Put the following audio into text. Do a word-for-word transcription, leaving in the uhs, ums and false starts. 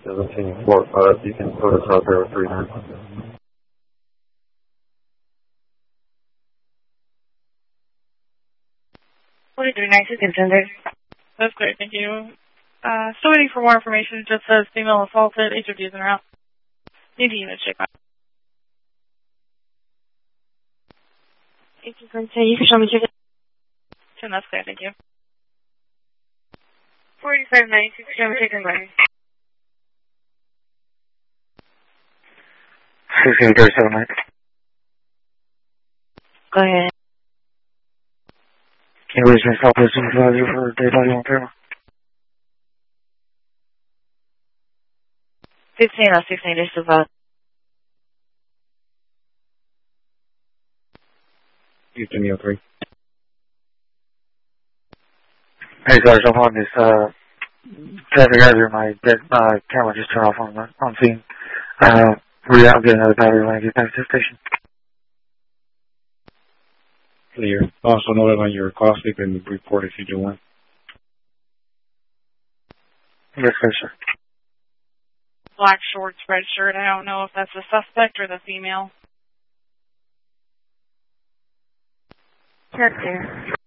seventeen Fort five, you can put us out there with three nine. forty-three ninety contender. That's great, thank you. Uh, still waiting for more information. It just says female assaulted, H O D is en route. Need the unit check out. Thank you for saying you can show me ticket. ten, that's clear, thank you. forty-five ninety, show me ticket line. sixteen thirty-seven nine. Go ahead. Can you reach me Southwest Supervisor for daytime on camera? fifteen or sixteen, this is about. Houston, oh three. Hey, Sarge, I'm on this, uh, traffic hazard. My dead, uh, camera just turned off on the, on scene. Uh, we're out getting another battery when I get back to the station. Clear. Also know that on your call sleep and report if you do one. Yes, sir. Black shorts, red shirt. I don't know if that's the suspect or the female. Check there.